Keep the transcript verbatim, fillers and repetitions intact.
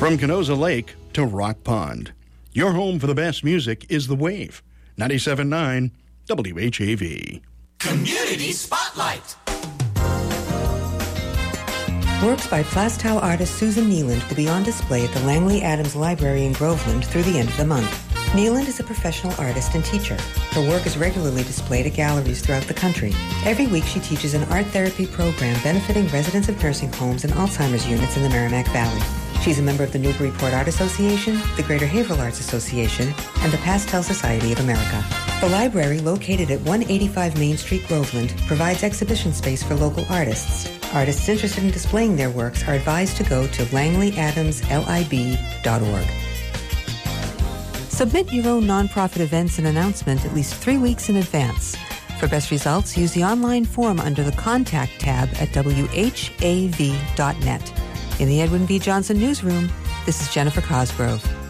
From Canosa Lake to Rock Pond, your home for the best music is The Wave. ninety-seven point nine W H A V. Community Spotlight. Works by Plastow artist Susan Neeland will be on display at the Langley Adams Library in Groveland through the end of the month. Neeland is a professional artist and teacher. Her work is regularly displayed at galleries throughout the country. Every week she teaches an art therapy program benefiting residents of nursing homes and Alzheimer's units in the Merrimack Valley. She's a member of the Newburyport Art Association, the Greater Haverhill Arts Association, and the Pastel Society of America. The library, located at one eighty-five Main Street, Groveland, provides exhibition space for local artists. Artists interested in displaying their works are advised to go to langley adams lib dot org. Submit your own nonprofit events and announcement at least three weeks in advance. For best results, use the online form under the Contact tab at w h a v dot net. In the Edwin V. Johnson Newsroom, this is Jennifer Cosgrove.